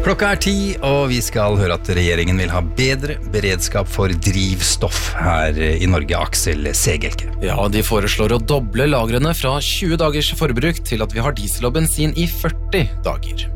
Klokka 10, og vi skal høre at regjeringen vil ha bedre beredskap for drivstoff her i Norge, Aksel Segelke. Ja, de foreslår å doble lagrene fra 20 dagers forbruk til at vi har diesel og bensin i 40 dager.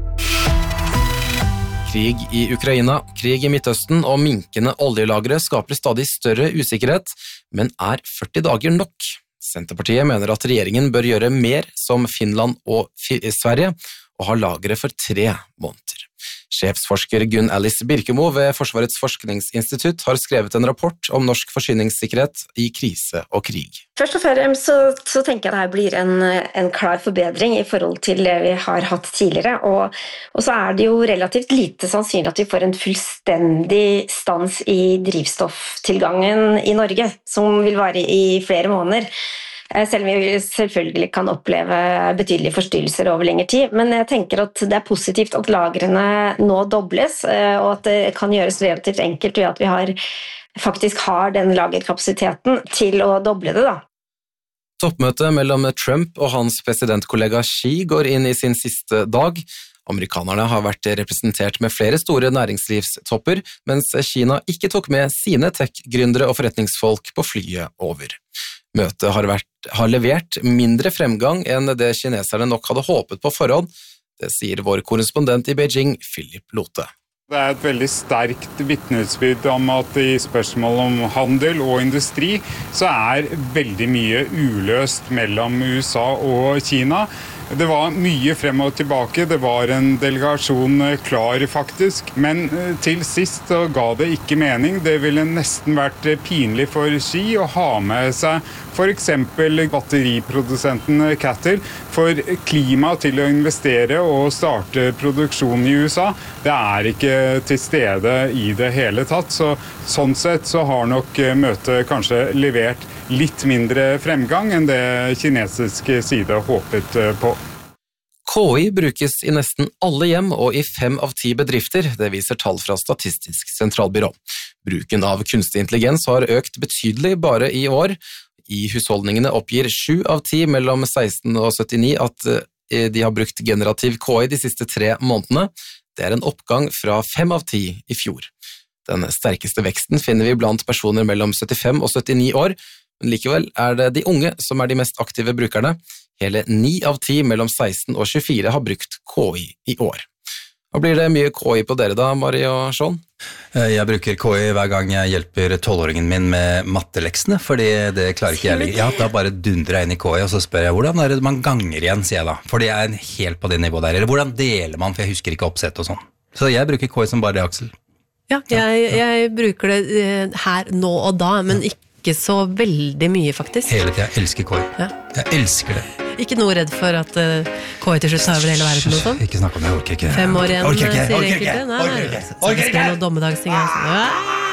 Krig i Ukraina, krig i Midtøsten og minkende oljelagre skaper stadig større usikkerhet, men er 40 dager nok? Senterpartiet mener at regjeringen bør gjøre mer som Finland og Sverige og ha lagre for 3 måneder. Sjefsforsker Gunn Alice Birkemo ved Forsvarets forskningsinstitutt har skrevet en rapport om norsk forsyningssikkerhet i krise og krig. Først og fremst så tenker jeg at dette blir en klar forbedring i forhold til det vi har hatt tidligere, og så er det jo relativt lite sannsynlig at vi får en fullstendig stans i drivstofftilgangen i Norge, som vil vare i flere måneder. Selv om vi selvfølgelig kan oppleve betydelige forstyrrelser over lengre tid. Men jeg tenker at det er positivt at lagrene nå dobles, og at det kan gjøres relativt enkelt ved at vi faktisk har den lagerkapasiteten til å doble det. Toppmøtet mellom Trump og hans presidentkollega Xi går inn i sin siste dag. Amerikanerne har vært representert med flere store næringslivstopper, mens Kina ikke tok med sine tech-gründere og forretningsfolk på flyet over. Møtet har levert mindre fremgang enn det kineserne nok hadde håpet på forhånd. Det sier vår korrespondent i Beijing, Philip Lote. Det er et veldig sterkt vitnesbyrd om at i spørsmål om handel og industri så er veldig mye uløst mellom USA og Kina. Det var mye frem og tilbake, det var en delegasjon klar faktisk, men til sist så ga det ikke mening. Det ville nesten vært pinlig for Xi å ha med seg for eksempel batteriprodusenten Caterpillar, for klima til å investere og starte produksjon i USA. Det er ikke til stede i det hele tatt, så sånn sett så har nok møtet kanskje levert litt mindre fremgang enn det kinesiske side håpet på. KI brukes i nesten alle hjem og i 5 av 10 bedrifter, det viser tall fra Statistisk sentralbyrå. Bruken av kunstig intelligens har økt betydelig bare i år. I husholdningene oppgir 7 av 10 mellom 16 og 79 at de har brukt generativ KI de siste 3 månedene. Det er en oppgang fra 5 av 10 i fjor. Den sterkeste veksten finner vi blant personer mellom 75 og 79 år, men likevel er det de unge som er de mest aktive brukerne. Hele 9 av 10 mellom 16 og 24 har brukt KI i år. Hva blir det mye KI på dere da, Mari og Sean? Jeg bruker KI hver gang jeg hjelper 12-åringen min med matteleksene, fordi det klarer ikke jeg lenger. Ja, da bare dundrer jeg inn i KI, og så spør jeg, hvordan er det man ganger igjen, sier jeg da. Fordi jeg er helt på det nivået der. Eller hvordan deler man, for jeg husker ikke oppsett og sånn. Så jeg bruker KI som bare det, Aksel. Ja, jeg bruker det her nå og da, men ikke så veldig mye faktisk. Hele tiden, jeg elsker KI. Ja. Jeg elsker det. Ikke noe redd for at KI til slutt tar over hele verden og sånn? Ikke snakk om det, jeg orker ikke. 5 år igjen, orker ikke. Sier enkelte. Nei, det er noe dommedagsting.